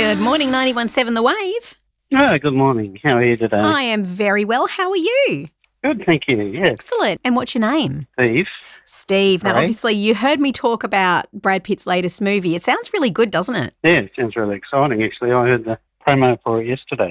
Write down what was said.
Good morning, 91.7 The Wave. Oh, good morning. How are you today? I am very well. How are you? Good, thank you. Yes, Excellent. And what's your name? Steve. Steve. Now, Right. obviously, you heard me talk about Brad Pitt's latest movie. It sounds really good, doesn't it? Yeah, it sounds really exciting, actually. I heard the promo for it yesterday.